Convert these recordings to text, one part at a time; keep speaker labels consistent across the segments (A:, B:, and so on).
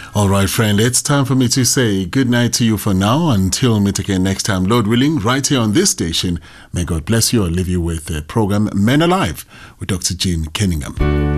A: All right, friend, it's time for me to say good night to you for now until we meet again next time, Lord willing, right here on this station. May God bless you. I'll leave you with the program Men Alive with Dr. Jim Kenningham.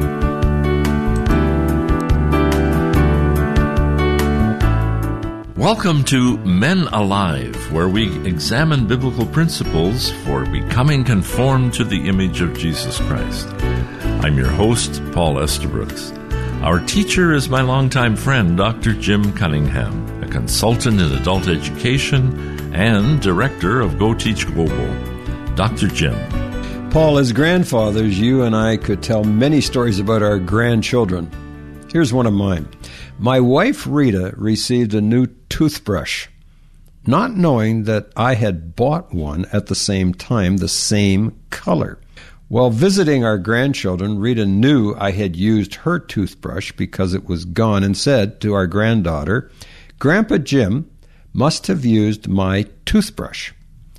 B: Welcome to Men Alive, where we examine biblical principles for becoming conformed to the image of Jesus Christ. I'm your host, Paul Estabrooks. Our teacher is my longtime friend, Dr. Jim Cunningham, a consultant in adult education and director of Go Teach Global. Dr. Jim.
C: Paul, as grandfathers, you and I could tell many stories about our grandchildren. Here's one of mine. My wife, Rita, received a new toothbrush, not knowing that I had bought one at the same time, the same color. While visiting our grandchildren, Rita knew I had used her toothbrush because it was gone and said to our granddaughter, "Grandpa Jim must have used my toothbrush."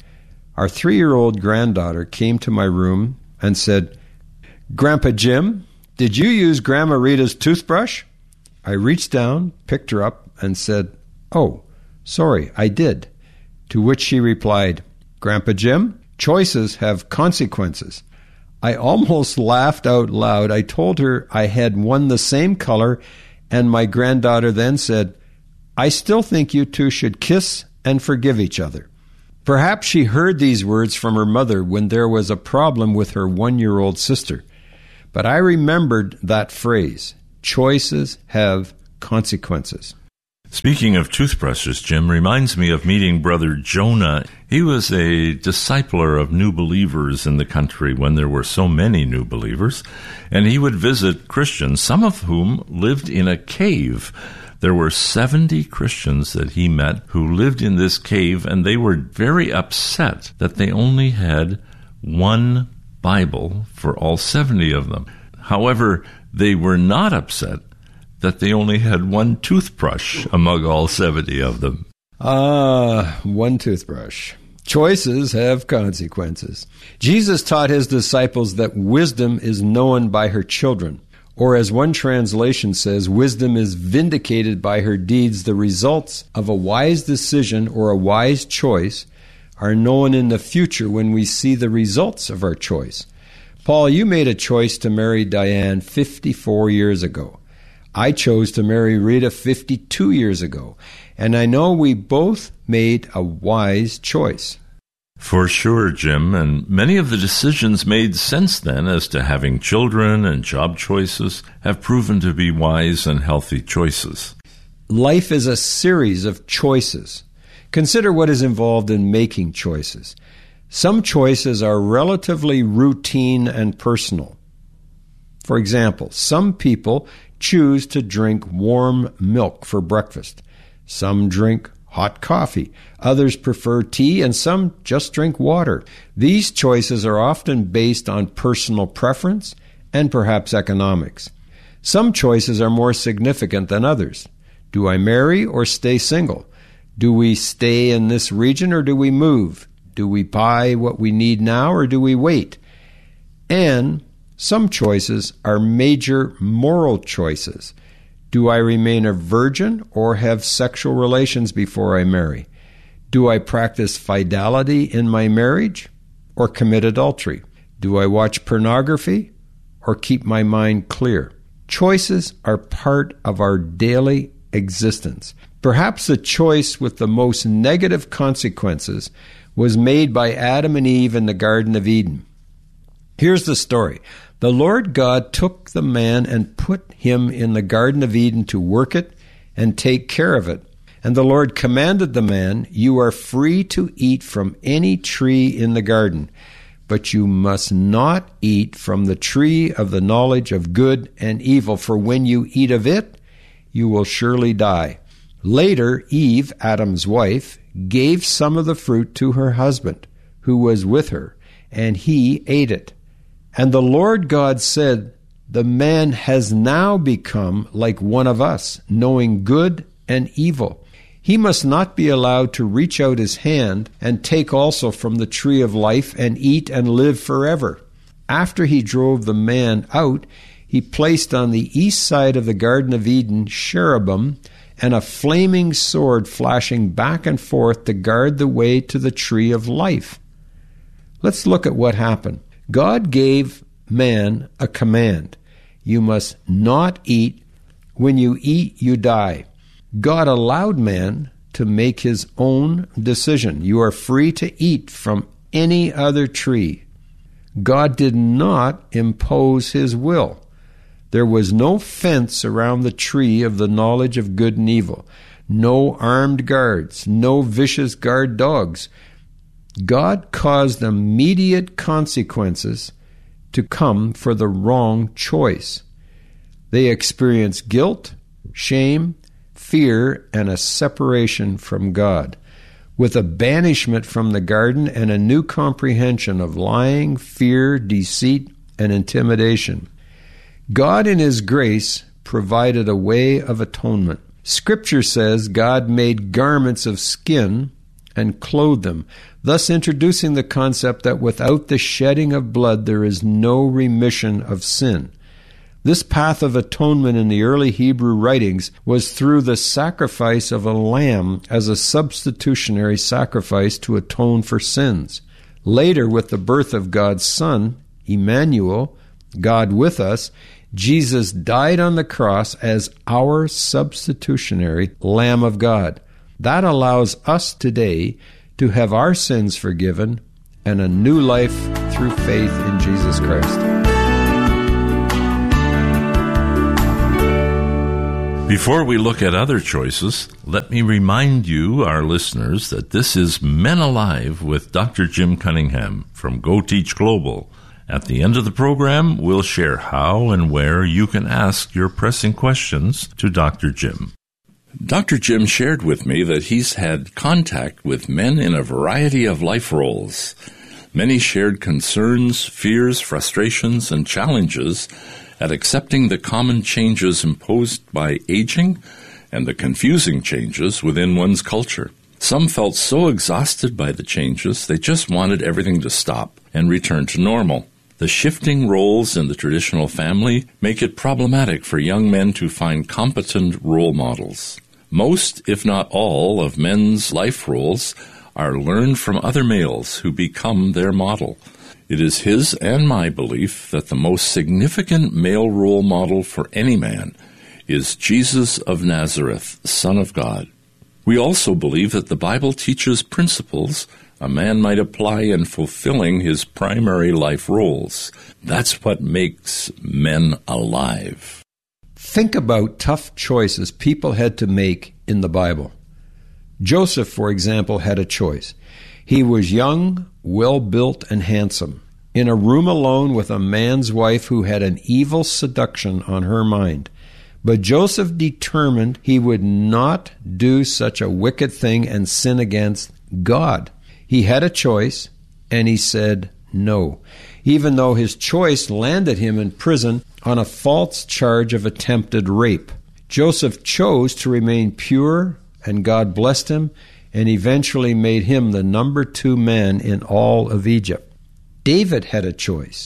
C: Our 3-year-old granddaughter came to my room and said, "Grandpa Jim, did you use Grandma Rita's toothbrush?" I reached down, picked her up, and said, "Oh, sorry, I did." To which she replied, "Grandpa Jim, choices have consequences." I almost laughed out loud. I told her I had one the same color, and my granddaughter then said, "I still think you two should kiss and forgive each other." Perhaps she heard these words from her mother when there was a problem with her 1-year-old sister. But I remembered that phrase, choices have consequences.
B: Speaking of toothbrushes, Jim, reminds me of meeting Brother Jonah. He was a discipler of new believers in the country when there were so many new believers, and he would visit Christians, some of whom lived in a cave. There were 70 Christians that he met who lived in this cave, and they were very upset that they only had one Bible for all 70 of them. However, they were not upset that they only had one toothbrush among all 70 of them.
C: One toothbrush. Choices have consequences. Jesus taught his disciples that wisdom is known by her children. Or as one translation says, wisdom is vindicated by her deeds. The results of a wise decision or a wise choice are known in the future when we see the results of our choice. Paul, you made a choice to marry Diane 54 years ago. I chose to marry Rita 52 years ago, and I know we both made a wise choice.
B: For sure, Jim, and many of the decisions made since then as to having children and job choices have proven to be wise and healthy choices.
C: Life is a series of choices. Consider what is involved in making choices. Some choices are relatively routine and personal. For example, some people choose to drink warm milk for breakfast. Some drink hot coffee. Others prefer tea, and some just drink water. These choices are often based on personal preference and perhaps economics. Some choices are more significant than others. Do I marry or stay single? Do we stay in this region or do we move? Do we buy what we need now or do we wait? And some choices are major moral choices. Do I remain a virgin or have sexual relations before I marry? Do I practice fidelity in my marriage or commit adultery? Do I watch pornography or keep my mind clear? Choices are part of our daily existence. Perhaps the choice with the most negative consequences was made by Adam and Eve in the Garden of Eden. Here's the story. The Lord God took the man and put him in the Garden of Eden to work it and take care of it. And the Lord commanded the man, "You are free to eat from any tree in the garden, but you must not eat from the tree of the knowledge of good and evil, for when you eat of it, you will surely die." Later, Eve, Adam's wife, gave some of the fruit to her husband, who was with her, and he ate it. And the Lord God said, "The man has now become like one of us, knowing good and evil. He must not be allowed to reach out his hand and take also from the tree of life and eat and live forever." After he drove the man out, he placed on the east side of the Garden of Eden cherubim and a flaming sword flashing back and forth to guard the way to the tree of life. Let's look at what happened. God gave man a command. You must not eat. When you eat, you die. God allowed man to make his own decision. You are free to eat from any other tree. God did not impose his will. There was no fence around the tree of the knowledge of good and evil, no armed guards, no vicious guard dogs. God caused immediate consequences to come for the wrong choice. They experienced guilt, shame, fear, and a separation from God, with a banishment from the garden and a new comprehension of lying, fear, deceit, and intimidation. God in his grace provided a way of atonement. Scripture says God made garments of skin and clothed them, thus introducing the concept that without the shedding of blood there is no remission of sin. This path of atonement in the early Hebrew writings was through the sacrifice of a lamb as a substitutionary sacrifice to atone for sins. Later, with the birth of God's Son, Emmanuel, God with us, Jesus died on the cross as our substitutionary Lamb of God. That allows us today to have our sins forgiven and a new life through faith in Jesus Christ.
B: Before we look at other choices, let me remind you, our listeners, that this is Men Alive with Dr. Jim Cunningham from Go Teach Global. At the end of the program, we'll share how and where you can ask your pressing questions to Dr. Jim. Dr. Jim shared with me that he's had contact with men in a variety of life roles. Many shared concerns, fears, frustrations, and challenges at accepting the common changes imposed by aging and the confusing changes within one's culture. Some felt so exhausted by the changes, they just wanted everything to stop and return to normal. The shifting roles in the traditional family make it problematic for young men to find competent role models. Most, if not all, of men's life roles are learned from other males who become their model. It is his and my belief that the most significant male role model for any man is Jesus of Nazareth, Son of God. We also believe that the Bible teaches principles a man might apply in fulfilling his primary life roles. That's what makes men alive.
C: Think about tough choices people had to make in the Bible. Joseph, for example, had a choice. He was young, well-built, and handsome, in a room alone with a man's wife who had an evil seduction on her mind. But Joseph determined he would not do such a wicked thing and sin against God. He had a choice, and he said no, even though his choice landed him in prison on a false charge of attempted rape. Joseph chose to remain pure, and God blessed him and eventually made him the number 2 man in all of Egypt. David had a choice.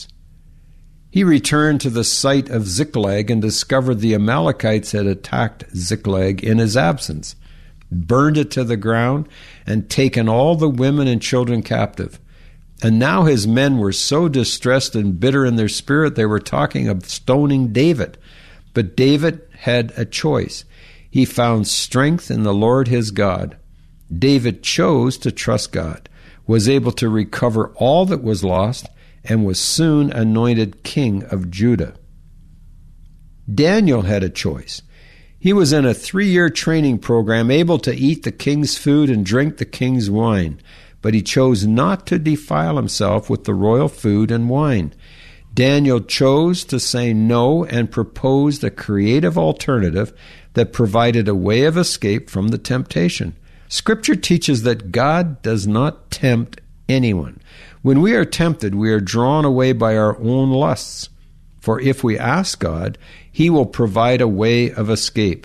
C: He returned to the site of Ziklag and discovered the Amalekites had attacked Ziklag in his absence, burned it to the ground, and taken all the women and children captive. And now his men were so distressed and bitter in their spirit they were talking of stoning David. But David had a choice. He found strength in the Lord his God. David chose to trust God, was able to recover all that was lost, and was soon anointed king of Judah. Daniel had a choice. He was in a 3-year training program, able to eat the king's food and drink the king's wine, but he chose not to defile himself with the royal food and wine. Daniel chose to say no and proposed a creative alternative that provided a way of escape from the temptation. Scripture teaches that God does not tempt anyone. When we are tempted, we are drawn away by our own lusts. For if we ask God, he will provide a way of escape.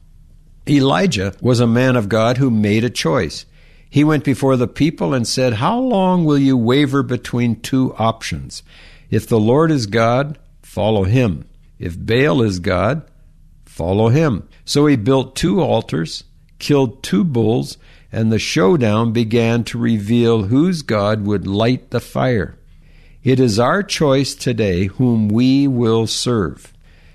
C: Elijah was a man of God who made a choice. He went before the people and said, "How long will you waver between 2 options? If the Lord is God, follow him. If Baal is God, follow him. So he built 2 altars, killed 2 bulls, and the showdown began to reveal whose God would light the fire. It is our choice today whom we will serve.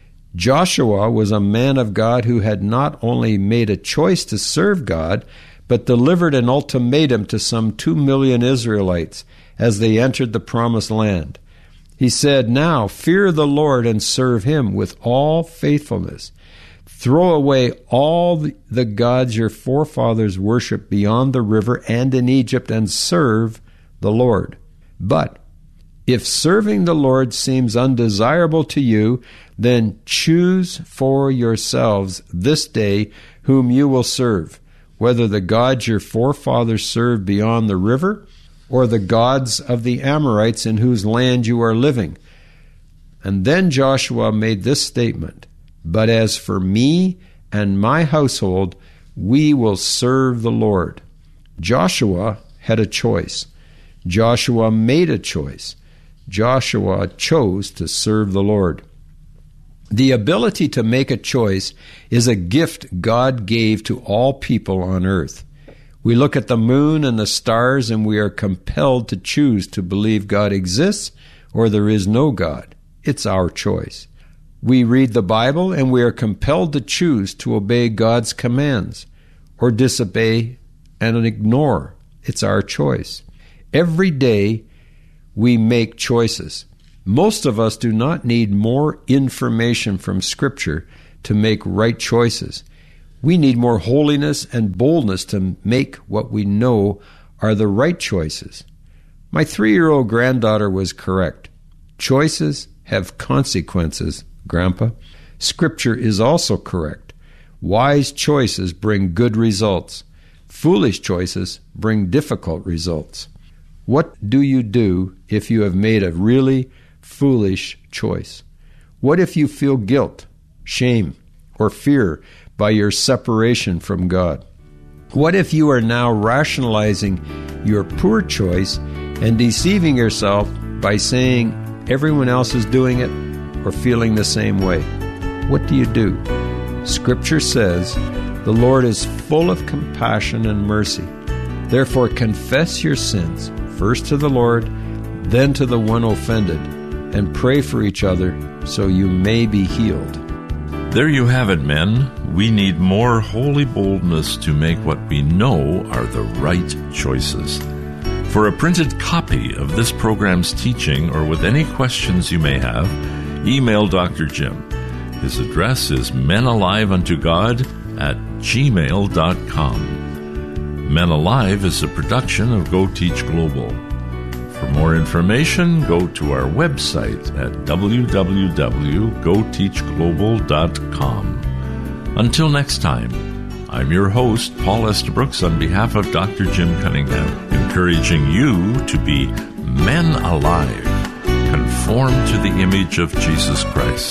C: Joshua was a man of God who had not only made a choice to serve God, but delivered an ultimatum to some 2 million Israelites as they entered the promised land. He said, "Now fear the Lord and serve him with all faithfulness. Throw away all the gods your forefathers worshipped beyond the river and in Egypt and serve the Lord. But if serving the Lord seems undesirable to you, then choose for yourselves this day whom you will serve, whether the gods your forefathers served beyond the river or the gods of the Amorites in whose land you are living." And then Joshua made this statement, "But as for me and my household, we will serve the Lord." Joshua had a choice. Joshua made a choice. Joshua chose to serve the Lord. The ability to make a choice is a gift God gave to all people on earth. We look at the moon and the stars and we are compelled to choose to believe God exists or there is no God. It's our choice. We read the Bible and we are compelled to choose to obey God's commands or disobey and ignore. It's our choice. Every day we make choices. Most of us do not need more information from Scripture to make right choices. We need more holiness and boldness to make what we know are the right choices. My 3-year-old granddaughter was correct. Choices have consequences, Grandpa. Scripture is also correct. Wise choices bring good results. Foolish choices bring difficult results. What do you do if you have made a really foolish choice? What if you feel guilt, shame, or fear by your separation from God? What if you are now rationalizing your poor choice and deceiving yourself by saying everyone else is doing it or feeling the same way? What do you do? Scripture says the Lord is full of compassion and mercy. Therefore confess your sins, first to the Lord, then to the one offended, and pray for each other so you may be healed.
B: There you have it, men. We need more holy boldness to make what we know are the right choices. For a printed copy of this program's teaching or with any questions you may have, email Dr. Jim. His address is menaliveuntogod@gmail.com. Men Alive is a production of Go Teach Global. For more information, go to our website at www.goteachglobal.com. Until next time, I'm your host, Paul Estabrooks, on behalf of Dr. Jim Cunningham, encouraging you to be men alive, conformed to the image of Jesus Christ.